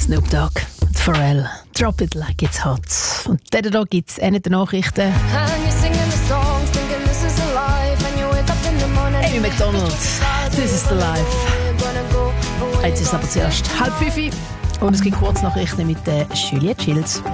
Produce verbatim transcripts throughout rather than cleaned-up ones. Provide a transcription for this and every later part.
Snoop Dogg, Pharrell, Drop It Like It's Hot. Und dann da gibt es eine der Nachrichten. Amy McDonald, This is the Life. Jetzt ist es aber zuerst halb fünf und es gibt Kurznachrichten mit der Juliette Schilz.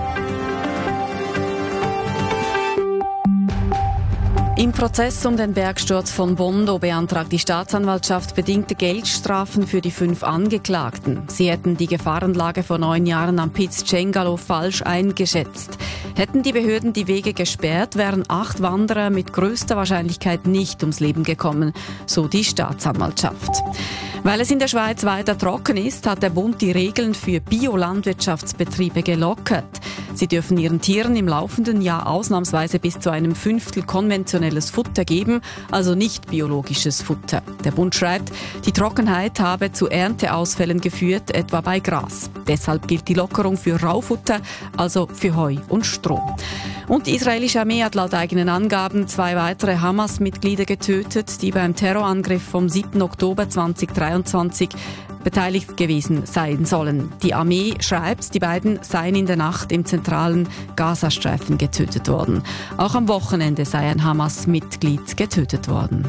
Im Prozess um den Bergsturz von Bondo beantragt die Staatsanwaltschaft bedingte Geldstrafen für die fünf Angeklagten. Sie hätten die Gefahrenlage vor neun Jahren am Piz Cengalo falsch eingeschätzt. Hätten die Behörden die Wege gesperrt, wären acht Wanderer mit größter Wahrscheinlichkeit nicht ums Leben gekommen, so die Staatsanwaltschaft. Weil es in der Schweiz weiter trocken ist, hat der Bund die Regeln für Biolandwirtschaftsbetriebe gelockert. Sie dürfen ihren Tieren im laufenden Jahr ausnahmsweise bis zu einem Fünftel konventionelles Futter geben, also nicht biologisches Futter. Der Bund schreibt, die Trockenheit habe zu Ernteausfällen geführt, etwa bei Gras. Deshalb gilt die Lockerung für Raufutter, also für Heu und Stroh. Und die israelische Armee hat laut eigenen Angaben zwei weitere Hamas-Mitglieder getötet, die beim Terrorangriff vom siebten Oktober zweitausenddreiundzwanzig beteiligt gewesen sein sollen. Die Armee schreibt, die beiden seien in der Nacht im zentralen Gazastreifen getötet worden. Auch am Wochenende sei ein Hamas-Mitglied getötet worden.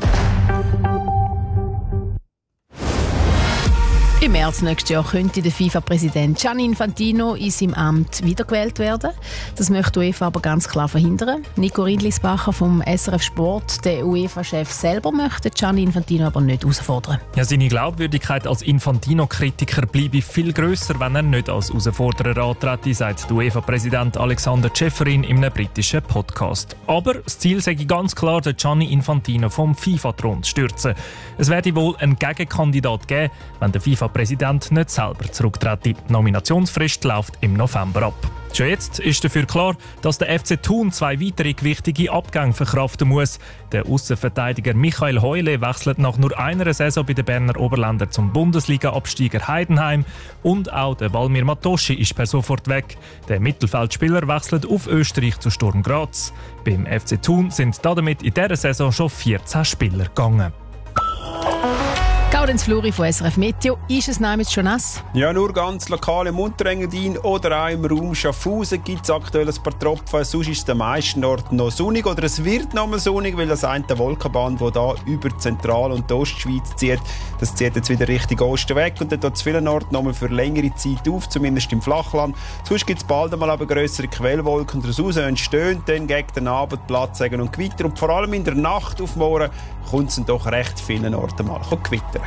Im März nächstes Jahr könnte der FIFA-Präsident Gianni Infantino in seinem Amt wiedergewählt werden. Das möchte UEFA aber ganz klar verhindern. Nico Rindlisbacher vom S R F Sport, der UEFA-Chef selber, möchte Gianni Infantino aber nicht herausfordern. Ja, seine Glaubwürdigkeit als Infantino-Kritiker bleibe viel grösser, wenn er nicht als Herausforderer antrete, sagt der UEFA-Präsident Alexander Ceferin in einem britischen Podcast. Aber das Ziel sei ganz klar, den Gianni Infantino vom FIFA-Thron zu stürzen. Es werde wohl einen Gegenkandidat geben, wenn der FIFA-Präsident nicht selber zurücktritt. Die Nominationsfrist läuft im November ab. Schon jetzt ist dafür klar, dass der F C Thun zwei weitere gewichtige Abgänge verkraften muss. Der Aussenverteidiger Michael Heule wechselt nach nur einer Saison bei den Berner Oberländern zum Bundesliga-Absteiger Heidenheim. Und auch der Valmir Matoschi ist per sofort weg. Der Mittelfeldspieler wechselt auf Österreich zu Sturm Graz. Beim F C Thun sind damit in dieser Saison schon vierzehn Spieler gegangen. Gaudenz Fluri von S R F Meteo. Ist es nämlich schon nass? Ja, nur ganz lokal im Unterengadin oder auch im Raum Schaffhausen gibt es aktuell ein paar Tropfen. Sonst ist es an den meisten Orten noch sonnig oder es wird noch mal sonnig, weil das eine Wolkenband, das hier über die Zentral- und die Ostschweiz zieht, das zieht jetzt wieder Richtung Osten weg und dann tut es vielen Orten noch mal für längere Zeit auf, zumindest im Flachland. Sonst gibt es bald einmal aber grössere Quellwolken und daraus entstehen dann gegen den Abend Platzregen und Gewitter und vor allem in der Nacht auf morgen kommt es dann doch recht vielen Orten mal gewittern.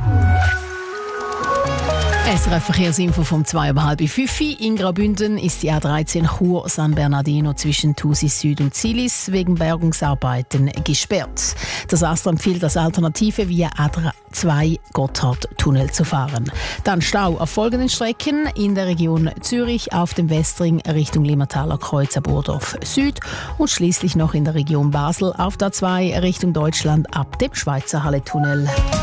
S R F Verkehrsinfo vom zwei über halb fünf. In Graubünden ist die A dreizehn Chur San Bernardino zwischen Thusis Süd und Zilis wegen Bergungsarbeiten gesperrt. Das ASTRA empfiehlt als Alternative via A zwei Gotthardtunnel zu fahren. Dann Stau auf folgenden Strecken in der Region Zürich auf dem Westring Richtung Limmertaler Kreuz ab Burdorf Süd und schließlich noch in der Region Basel auf der A zwei Richtung Deutschland ab dem Schweizer Halletunnel.